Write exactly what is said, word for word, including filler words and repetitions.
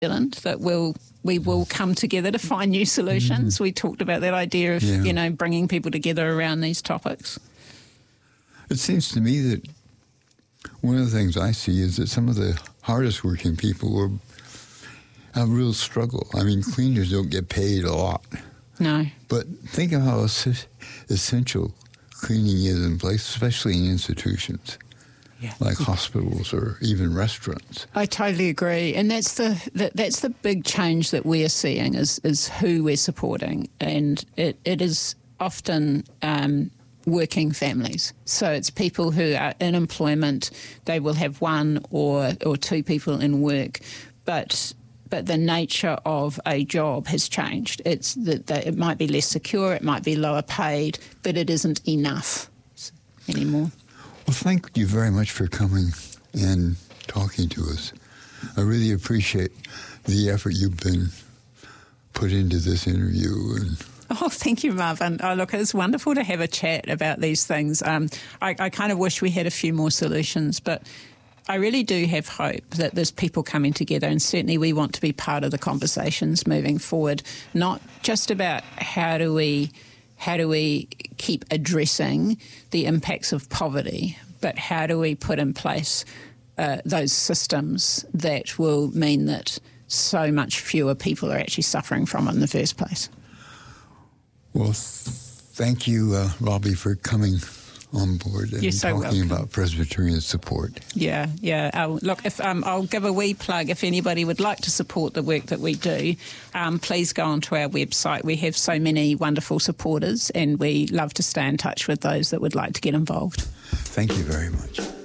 Zealand, that we'll, we will come together to find new solutions. Mm. We talked about that idea of, yeah. you know, bringing people together around these topics. It seems to me that one of the things I see is that some of the hardest working people are, have real struggle. I mean, cleaners don't get paid a lot. No. But think of how essential cleaning is in place, especially in institutions. Yeah. Like hospitals or even restaurants. I totally agree, and that's the, the that's the big change that we're seeing is is who we're supporting, and it, it is often um, working families. So it's people who are in employment. They will have one or or two people in work, but but the nature of a job has changed. It's that, that it might be less secure, it might be lower paid, but it isn't enough anymore. Well, thank you very much for coming and talking to us. I really appreciate the effort you've been put into this interview. And oh, thank you, Marvin. Oh, look, it's wonderful to have a chat about these things. Um, I, I kind of wish we had a few more solutions, but I really do have hope that there's people coming together, and certainly we want to be part of the conversations moving forward, not just about how do we... How do we keep addressing the impacts of poverty, but how do we put in place uh, those systems that will mean that so much fewer people are actually suffering from it in the first place? Well, th- thank you, uh, Robbie, for coming on board and so talking welcome. about Presbyterian support. Yeah, yeah. Uh, look, if um, I'll give a wee plug. If anybody would like to support the work that we do, um, please go onto our website. We have so many wonderful supporters, and we love to stay in touch with those that would like to get involved. Thank you very much.